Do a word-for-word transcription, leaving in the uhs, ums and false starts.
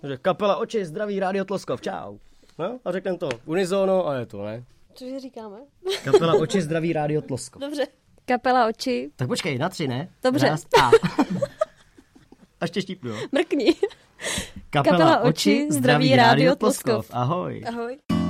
Že kapela Oči, zdraví, Rádio Tloskov, čau. No, a řekneme to unizono a je to, ne? Cože říkáme? Kapela Oči, zdraví, Rádio Tloskov. Dobře. Kapela Oči. Tak počkej, na tři, ne? Dobře. Raz, a. A ještě štípnu, jo? Mrkni. Kapela, Kapela Oči, zdraví, Rádio Tloskov. Ahoj. Ahoj.